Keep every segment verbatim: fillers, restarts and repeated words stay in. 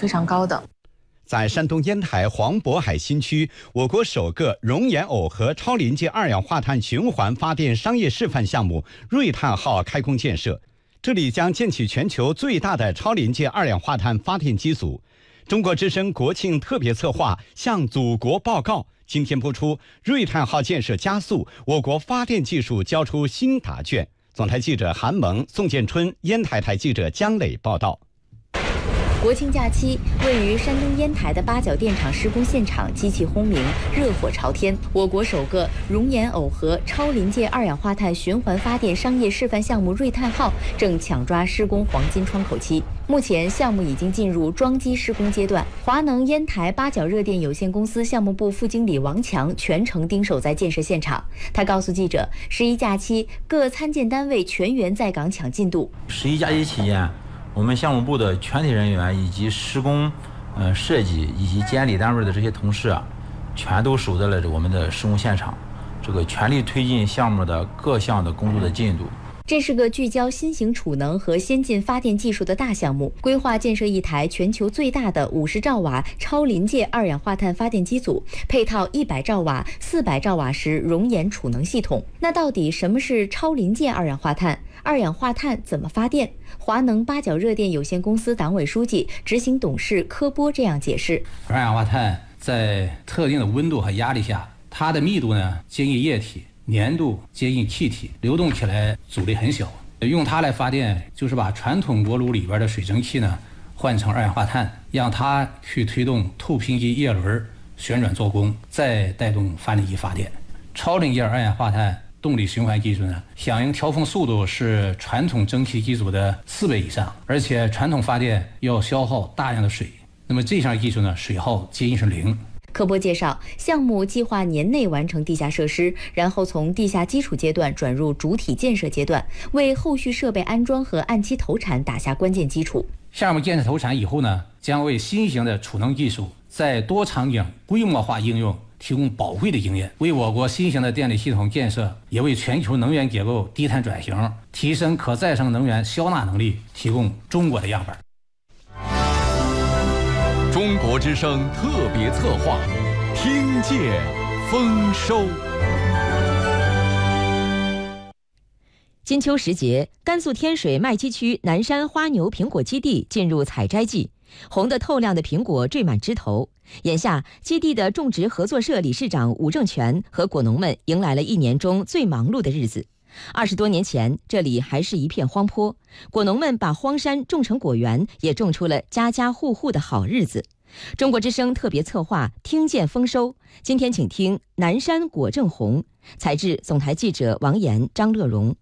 非常高的。 在山东烟台黄渤海新区，我国首个熔岩耦合超临界二氧化碳循环发电商业示范项目瑞碳号开工建设，这里将建起全球最大的超临界二氧化碳发电机组。中国之声国庆特别策划向祖国报告，今天播出。瑞碳号建设加速，我国发电技术交出新答卷。总台记者韩萌、宋建春，烟台台记者姜磊报道。 国庆假期，位于山东烟台的八角电厂施工现场机器轰鸣，热火朝天。我国首个熔岩耦合超临界二氧化碳循环发电商业示范项目瑞碳号正抢抓施工黄金窗口期。目前，项目已经进入装机施工阶段。华能烟台八角热电有限公司项目部副经理王强全程盯守在建设现场。他告诉记者，十一假期各参建单位全员在岗抢进度。 十一假期期间，我们项目部的全体人员以及施工、呃设计以及监理单位的这些同事啊，全都守在了我们的施工现场，这个全力推进项目的各项的工作的进度。 这是个聚焦新型储能和先进发电技术的大项目，规划建设一台全球最大的五十兆瓦超临界二氧化碳发电机组，配套一百兆瓦、四百兆瓦时熔岩储能系统。那到底什么是超临界二氧化碳？二氧化碳怎么发电？华能八角热电有限公司党委书记、执行董事柯波这样解释： 二氧化碳在特定的温度和压力下，它的密度呢接近液体，粘度接近气体，流动起来阻力很小。用它来发电，就是把传统锅炉里边的水蒸气呢换成二氧化碳，让它去推动透频机叶轮旋转做功，再带动发电机发电。超临界二氧化碳动力循环技术呢，响应调峰速度是传统蒸汽机组的四倍以上，而且传统发电要消耗大量的水，那么这项技术呢，水耗接近是零。 柯波介绍，项目计划年内完成地下设施，然后从地下基础阶段转入主体建设阶段，为后续设备安装和按期投产打下关键基础。 项目建设投产以后呢，将为新型的储能技术在多场景规模化应用提供宝贵的经验，为我国新型的电力系统建设，也为全球能源结构低碳转型、提升可再生能源消纳能力提供中国的样板。 中国之声特别策划，听见丰收。 金秋时节，甘肃天水麦积区南山花牛苹果基地进入采摘季，红得透亮的苹果缀满枝头。眼下，基地的种植合作社理事长武正全和果农们迎来了一年中最忙碌的日子。二十多年前，这里还是一片荒坡，果农们把荒山种成果园，也种出了家家户户的好日子。中国之声特别策划，听见丰收。今天请听南山果正红，采制总台记者王岩、张乐荣。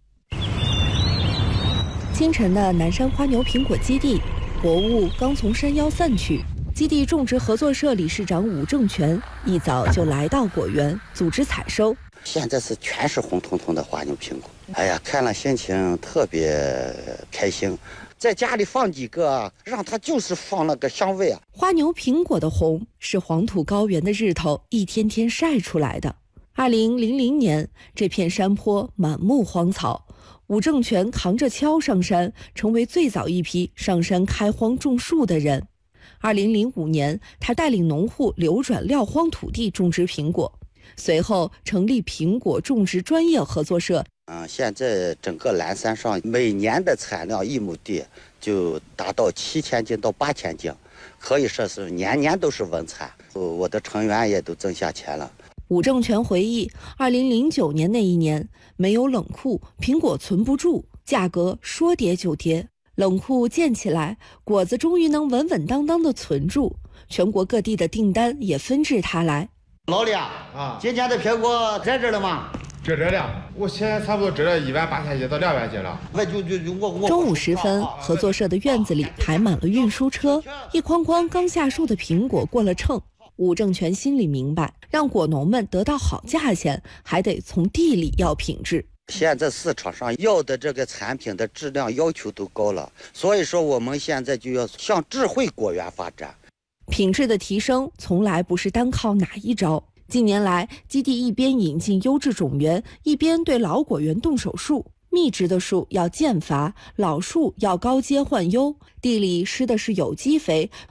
清晨的南山花牛苹果基地，薄雾刚从山腰散去。基地种植合作社理事长武正全一早就来到果园组织采收。 现在是全是红彤彤的花牛苹果，哎呀，看了心情特别开心。在家里放几个，让它就是放那个香味啊。 花牛苹果的红是黄土高原的日头一天天晒出来的。二零零零年，这片山坡满目荒草，武正全扛着锹上山，成为最早一批上山开荒种树的人。二零零五年，他带领农户流转撂荒土地种植苹果，随后成立苹果种植专业合作社。 嗯，现在整个蓝山上每年的产量一亩地就达到七千斤到八千斤，可以说是年年都是稳产。我的成员也都挣下钱了。 武正全回忆，二零零九年那一年没有冷库，苹果存不住，价格说跌就跌。冷库建起来，果子终于能稳稳当当的存住，全国各地的订单也纷至沓来。 老李啊，啊，今年的苹果摘这了吗？ 摘这了，我现在差不多摘了一万八千斤到两万斤了。 我就就我我。 中午时分，合作社的院子里排满了运输车，一筐筐刚下树的苹果过了秤。武正全心里明白，让果农们得到好价钱，还得从地里要品质。 现在市场上要的这个产品的质量要求都高了，所以说我们现在就要向智慧果园发展。 品质的提升从来不是单靠哪一招。近年来，基地一边引进优质种源，一边对老果园动手术。密植的树要间伐，老树要高阶换优。地里施的是有机肥，